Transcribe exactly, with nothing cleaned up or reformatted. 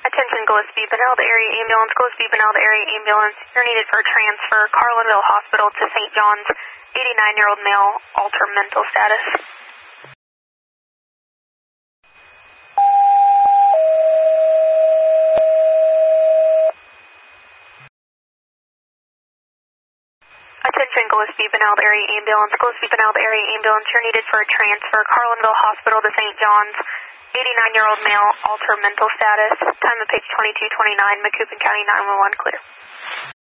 Attention Gillespie, Benalda Area Ambulance, Gillespie, Benalda Area Ambulance. You're needed for a transfer, Carlinville Hospital to Saint John's. eighty-nine-year-old male, alter mental status. Attention Gillespie, Benalda Area Ambulance, Gillespie, Benalda Area Ambulance. You're needed for a transfer, Carlinville Hospital to Saint John's. eighty-nine-year-old male, alter mental status. Time of page twenty-two twenty-nine, Macoupin County nine one one, clear.